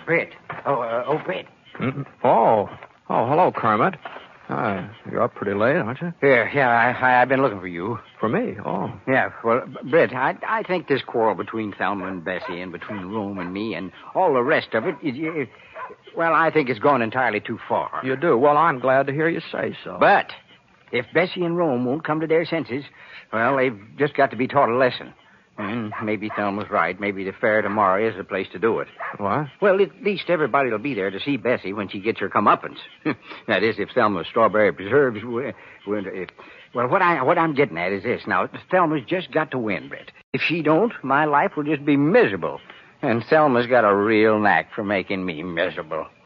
Britt. Britt. Oh, hello, Kermit. You're up pretty late, aren't you? Yeah, I've been looking for you. For me? Oh. Yeah, well, Britt, I think this quarrel between Thelma and Bessie and between Rome and me and all the rest of it, well, I think it's gone entirely too far. You do? Well, I'm glad to hear you say so. But if Bessie and Rome won't come to their senses, well, they've just got to be taught a lesson. And maybe Thelma's right. Maybe the fair tomorrow is the place to do it. What? Well, at least everybody will be there to see Bessie when she gets her comeuppance. That is, if Thelma's strawberry preserves... Well, what I'm getting at is this. Now, Thelma's just got to win, Britt. If she don't, my life will just be miserable. And Thelma's got a real knack for making me miserable.